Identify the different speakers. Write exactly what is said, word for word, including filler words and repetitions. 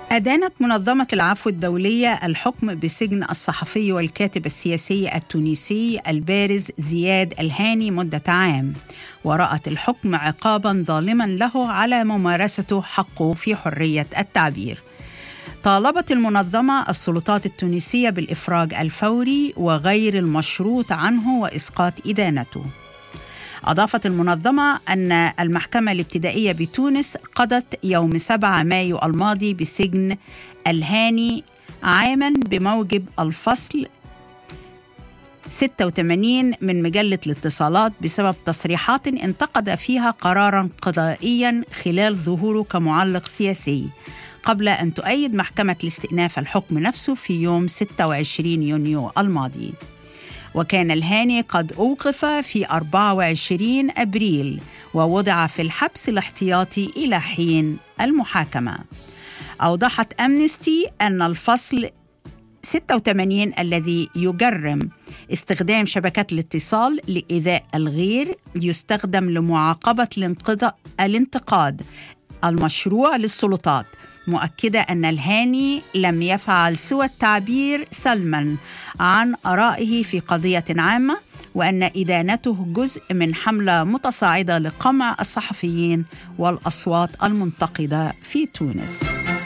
Speaker 1: أدانت منظمة العفو الدولية الحكم بسجن الصحفي والكاتب السياسي التونسي البارز زياد الهاني مدة عام، ورأت الحكم عقاباً ظالماً له على ممارسته حقه في حرية التعبير. طالبت المنظمة السلطات التونسية بالإفراج الفوري وغير المشروط عنه وإسقاط إدانته. أضافت المنظمة أن المحكمة الابتدائية بتونس قضت يوم سبعة مايو الماضي بسجن الهاني عاماً بموجب الفصل ستة وثمانين من مجلة الاتصالات بسبب تصريحات انتقد فيها قراراً قضائياً خلال ظهوره كمعلق سياسي، قبل أن تؤيد محكمة الاستئناف الحكم نفسه في يوم ستة وعشرين يونيو الماضي. وكان الهاني قد أوقف في أربعة وعشرين أبريل ووضع في الحبس الاحتياطي إلى حين المحاكمة. أوضحت أمنستي أن الفصل ستة وثمانين الذي يجرم استخدام شبكات الاتصال لإيذاء الغير يستخدم لمعاقبة الانتقاد المشروع للسلطات، مؤكدة أن الهاني لم يفعل سوى التعبير سلما عن آرائه في قضية عامة، وأن إدانته جزء من حملة متصاعدة لقمع الصحفيين والأصوات المنتقدة في تونس.